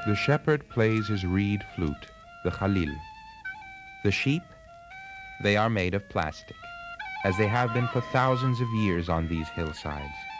The shepherd plays his reed flute, the khalil. The sheep, they are made of plastic, as they have been for thousands of years on these hillsides.